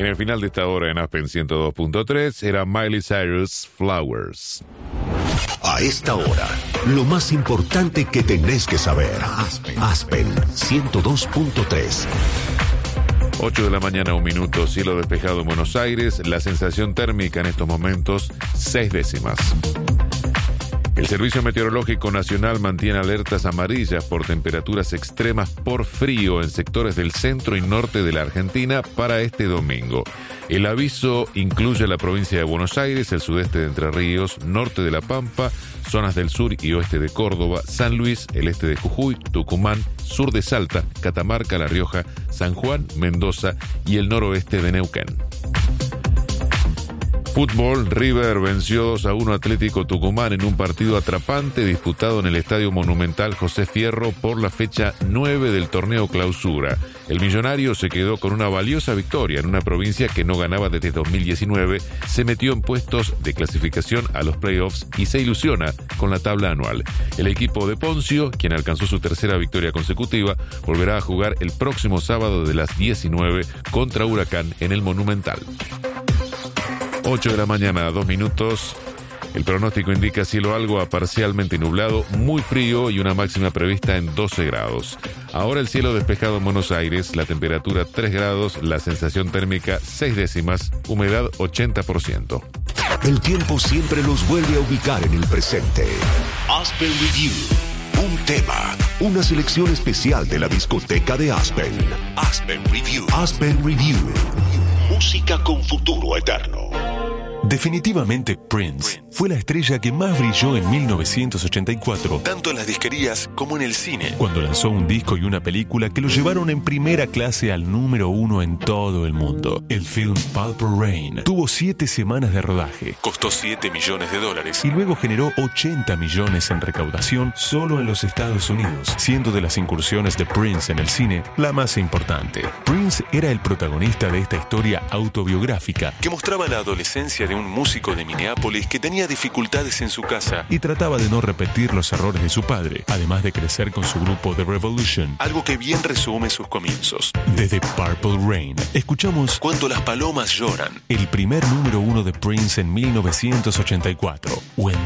En el final de esta hora en Aspen 102.3 era Miley Cyrus, Flowers. A esta hora, lo más importante que tenés que saber. Aspen 102.3. 8 de la mañana, 1 minuto, cielo despejado en Buenos Aires. La sensación térmica en estos momentos, 6 décimas. El Servicio Meteorológico Nacional mantiene alertas amarillas por temperaturas extremas por frío en sectores del centro y norte de la Argentina para este domingo. El aviso incluye la provincia de Buenos Aires, el sudeste de Entre Ríos, norte de La Pampa, zonas del sur y oeste de Córdoba, San Luis, el este de Jujuy, Tucumán, sur de Salta, Catamarca, La Rioja, San Juan, Mendoza y el noroeste de Neuquén. Fútbol, River venció 2-1 Atlético Tucumán en un partido atrapante disputado en el Estadio Monumental José Fierro por la fecha 9 del torneo Clausura. El millonario se quedó con una valiosa victoria en una provincia que no ganaba desde 2019, se metió en puestos de clasificación a los playoffs y se ilusiona con la tabla anual. El equipo de Poncio, quien alcanzó su tercera victoria consecutiva, volverá a jugar el próximo sábado de las 19 contra Huracán en el Monumental. 8 de la mañana, 2 minutos. El pronóstico indica cielo algo a parcialmente nublado, muy frío y una máxima prevista en 12 grados. Ahora el cielo despejado en Buenos Aires, la temperatura 3 grados, la sensación térmica 6 décimas, humedad 80%. El tiempo siempre los vuelve a ubicar en el presente. Aspen Review. Un tema, una selección especial de la discoteca de Aspen. Aspen Review. Aspen Review. Música con futuro eterno. Definitivamente Prince fue la estrella que más brilló en 1984, tanto en las disquerías como en el cine, cuando lanzó un disco y una película que lo llevaron en primera clase al número 1 en todo el mundo. El film Purple Rain tuvo 7 semanas de rodaje, costó $7 millones y luego generó 80 millones en recaudación solo en los Estados Unidos, siendo de las incursiones de Prince en el cine la más importante. Prince era el protagonista de esta historia autobiográfica que mostraba la adolescencia de un músico de Minneapolis que tenía dificultades en su casa y trataba de no repetir los errores de su padre, además de crecer con su grupo The Revolution, algo que bien resume sus comienzos. Desde Purple Rain, escuchamos Cuando las palomas lloran, el primer número 1 de Prince en 1984.